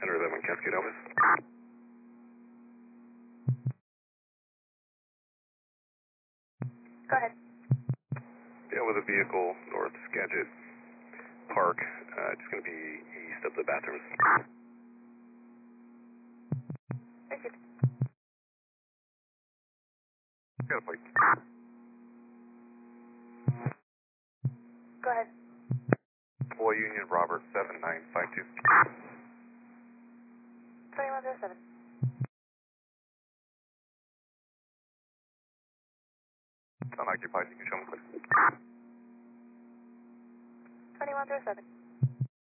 111 Cascade Elvis. Go ahead. Yeah, with a vehicle north Skagit Park. It's going to be east of the bathrooms. Thank you. Got a plate. Go ahead. Boy Union Robert 7952. 2107. Unoccupied, you can show me please. 2107.